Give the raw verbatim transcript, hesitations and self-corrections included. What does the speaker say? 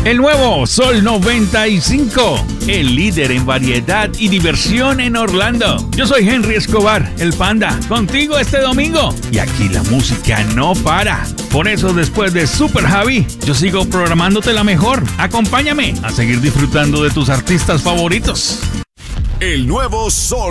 El nuevo Sol noventa y cinco, el líder en variedad y diversión en Orlando. Yo soy Henry Escobar, el Panda, contigo este domingo. Y aquí la música no para. Por eso después de Super Javi, yo sigo programándote la mejor. Acompáñame a seguir disfrutando de tus artistas favoritos. El nuevo Sol